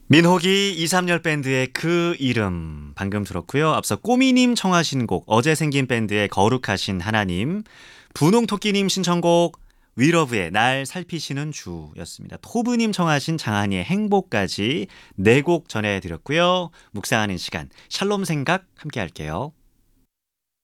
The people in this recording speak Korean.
민호기 238 밴드의 그 이름 방금 들었고요. 앞서 꼬미님 청하신 곡 어제 생긴 밴드의 거룩하신 하나님, 분홍토끼님 신청곡 위러브의 날 살피시는 주였습니다. 토브님 청하신 장한이의 행복까지 네 곡 전해드렸고요. 묵상하는 시간 샬롬 생각 함께 할게요.